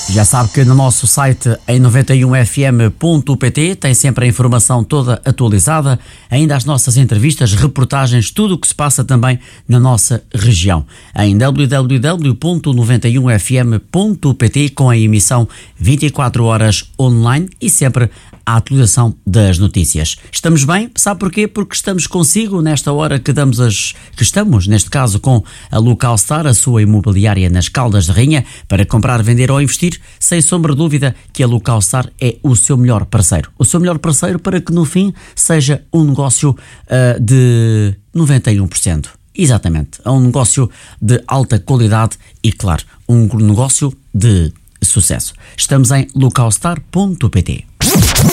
Já sabe que no nosso site em 91fm.pt tem sempre a informação toda atualizada, ainda as nossas entrevistas, reportagens, tudo o que se passa também na nossa região. Em www.91fm.pt com a emissão 24 horas online e sempre a atualização das notícias. Estamos bem? Sabe porquê? Porque estamos consigo nesta hora que estamos, neste caso, com a Localstar, a sua imobiliária nas Caldas de Rainha, para comprar, vender ou investir. Sem sombra de dúvida que a Localstar é o seu melhor parceiro. O seu melhor parceiro para que no fim seja um negócio de 91%. Exatamente. É um negócio de alta qualidade e, claro, um negócio de sucesso. Estamos em localstar.pt.